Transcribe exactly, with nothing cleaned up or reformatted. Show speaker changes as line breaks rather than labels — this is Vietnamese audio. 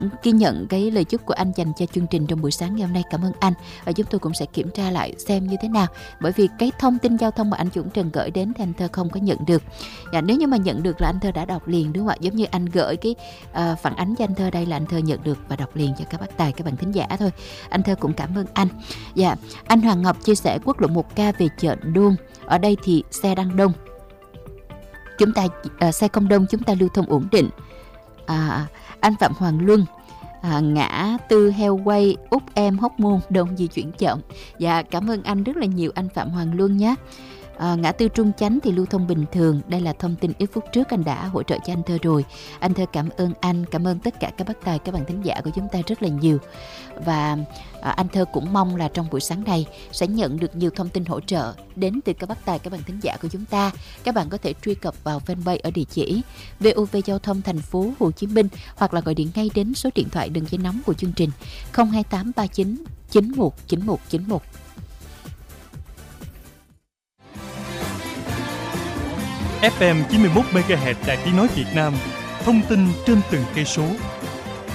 ghi nhận cái lời chúc của anh dành cho chương trình trong buổi sáng ngày hôm nay. Cảm ơn anh. Và chúng tôi cũng sẽ kiểm tra lại xem như thế nào. Bởi vì cái thông tin giao thông mà anh Dũng Trần gửi đến thì anh Thơ không có nhận được. Dạ, nếu như mà nhận được là anh Thơ đã đọc liền, đúng không ạ? Giống như anh gửi cái uh, phản ánh cho anh Thơ đây là anh Thơ nhận được và đọc liền cho các bác tài, các bạn thính giả thôi. Anh Thơ cũng cảm ơn anh. Dạ, anh Hoàng Ngọc chia sẻ quốc lộ một K về chợ Đôn. Ở đây thì xe đang đông. Chúng ta uh, xe không đông, chúng ta lưu thông ổn định. À, anh Phạm Hoàng Luân, à, ngã tư heo quay Úc Em Hóc Môn đông di chuyển chậm. Dạ, cảm ơn anh rất là nhiều anh Phạm Hoàng Luân nhé. À, ngã tư Trung Chánh thì lưu thông bình thường. Đây là thông tin ít phút trước anh đã hỗ trợ cho anh Thơ rồi. Anh Thơ cảm ơn anh, cảm ơn tất cả các bác tài, các bạn thính giả của chúng ta rất là nhiều. Và à, anh Thơ cũng mong là trong buổi sáng này sẽ nhận được nhiều thông tin hỗ trợ đến từ các bác tài, các bạn thính giả của chúng ta. Các bạn có thể truy cập vào fanpage ở địa chỉ vê o vê Giao thông Thành phố Hồ Chí Minh hoặc là gọi điện ngay đến số điện thoại đường dây nóng của chương trình không hai tám ba chín chín một chín một chín một.
ép em chín mươi mốt mê ga héc Đài Tiếng nói Việt Nam, thông tin trên từng cây số.